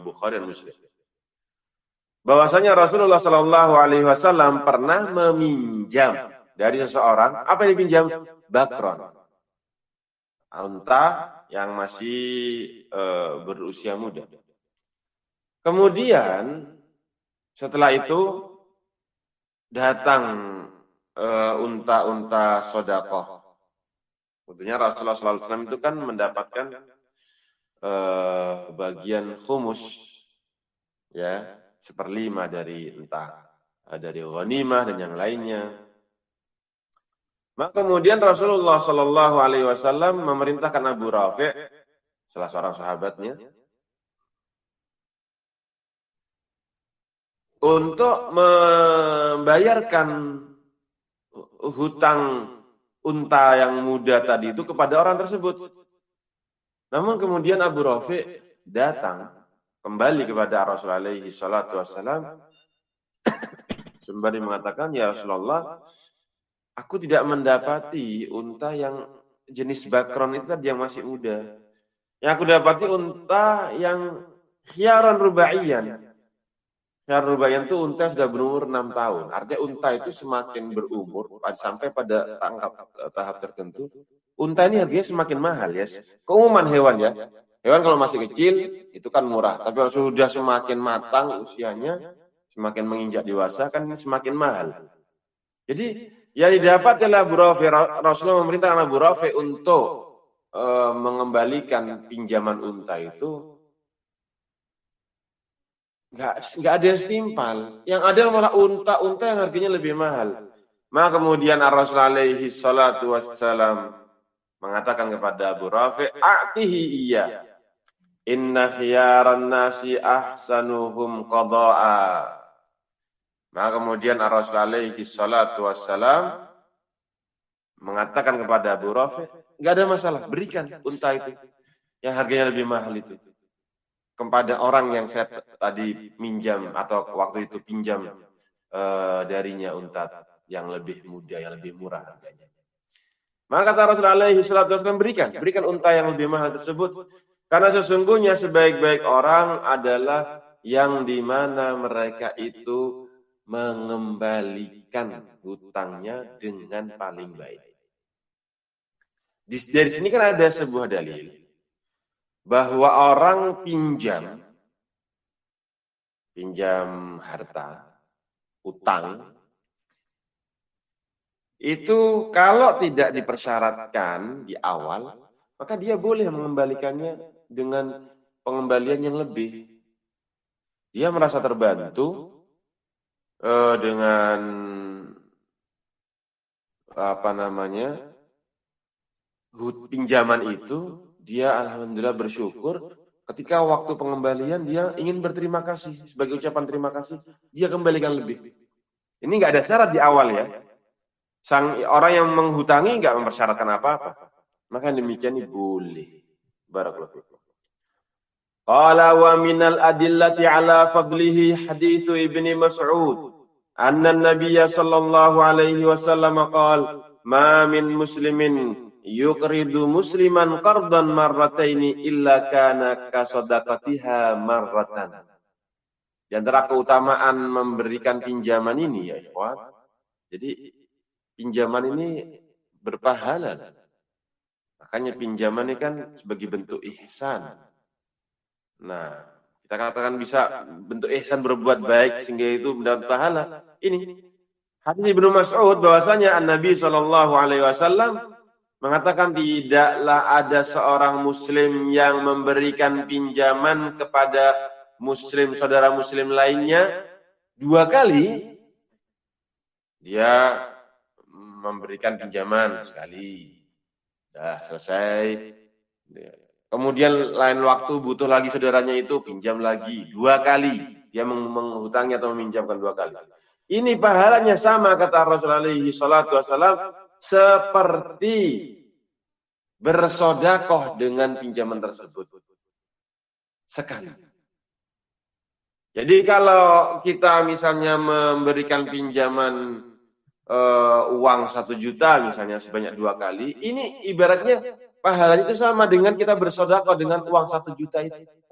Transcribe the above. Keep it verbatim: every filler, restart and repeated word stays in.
Bukhari dan Muslim. Bahwasanya Rasulullah Shallallahu Alaihi Wasallam pernah meminjam dari seseorang, apa yang dipinjam? Bakron, unta yang masih uh, berusia muda. Kemudian setelah itu datang uh, unta-unta sodakoh. Tentunya Rasulullah Shallallahu Alaihi Wasallam itu kan mendapatkan uh, bagian khumus, ya, seperlima dari entah dari ghanimah dan yang lainnya. Maka kemudian Rasulullah Shallallahu Alaihi Wasallam memerintahkan Abu Rafi', salah seorang sahabatnya, untuk membayarkan hutang unta yang muda tadi itu kepada orang tersebut. Namun kemudian Abu Rafi' datang kembali kepada Rasulullah alaihi salatu wassalam sembari mengatakan, ya Rasulullah, aku tidak mendapati unta yang jenis bakron itu tadi yang masih muda. Yang aku dapati unta yang khiyaran rubaiyan. Khiyaran rubaiyan itu unta yang sudah berumur enam tahun. Artinya unta itu semakin berumur sampai pada tangkap tahap tertentu, unta ini harganya semakin mahal ya. Keumuman hewan ya. Hewan kalau masih kecil itu kan murah, tapi kalau sudah semakin matang usianya, semakin menginjak dewasa kan semakin mahal. Jadi yang didapat oleh Abu Rafi', Rasulullah memerintahkan Abu Rafi' untuk e, mengembalikan pinjaman unta itu nggak nggak ada yang setimpal. Yang ada malah unta-unta yang harganya lebih mahal. Maka kemudian Rasulullah alaihi salatu wassalam mengatakan kepada Abu Rafi', a'tihi iya. Inna khiyaran nasi ahsanuhum qada'a. Maka kemudian Rasulullah alaihi salatu wassalam mengatakan kepada Abu Rafi', enggak ada masalah, berikan unta itu yang harganya lebih mahal itu kepada orang yang saya tadi minjam atau waktu itu pinjam uh, darinya unta yang lebih muda, yang lebih murah harganya. Maka kata Rasulullah alaihi salatu wassalam, berikan, berikan unta yang lebih mahal tersebut. Karena sesungguhnya sebaik-baik orang adalah yang dimana mereka itu mengembalikan hutangnya dengan paling baik. Dari sini kan ada sebuah dalil bahwa orang pinjam, pinjam harta, utang, itu kalau tidak dipersyaratkan di awal, maka dia boleh mengembalikannya dengan pengembalian yang lebih. Dia merasa terbantu eh, dengan apa namanya pinjaman itu, dia alhamdulillah bersyukur. Ketika waktu pengembalian dia ingin berterima kasih, sebagai ucapan terima kasih, dia kembalikan lebih. Ini nggak ada syarat di awal ya. Sang orang yang menghutangi nggak mempersyaratkan apa-apa. Maka demikian ini boleh. Barakallahu fikum. Qala wa minal adillati ala fadlihi hadithu Ibni Mas'ud anna an-nabiyya sallallahu alaihi wasallam qala ma min muslimin yuqridu musliman qardan marrataini illa kana ka sadaqatiha marratan. Di antara keutamaan memberikan pinjaman ini ya ikhwan. Jadi pinjaman ini berpahala. Makanya pinjaman ini kan sebagai bentuk ihsan. Nah, kita katakan bisa bentuk ihsan berbuat baik sehingga itu mendapat pahala. Ini hadis Ibnu Mas'ud bahwasanya An-Nabi sallallahu alaihi wasallam mengatakan tidaklah ada seorang muslim yang memberikan pinjaman kepada muslim saudara muslim lainnya dua kali. Dia memberikan pinjaman sekali. Dah selesai. Kemudian lain waktu butuh lagi saudaranya itu pinjam lagi dua kali. Dia menghutangnya atau meminjamkan dua kali. Ini pahalanya sama kata Rasulullah alaihi salatu wassalam seperti bersodakoh dengan pinjaman tersebut sekali. Jadi kalau kita misalnya memberikan pinjaman uh, uang satu juta misalnya sebanyak dua kali, ini ibaratnya pahalanya itu sama dengan kita bersodakoh dengan uang satu juta itu.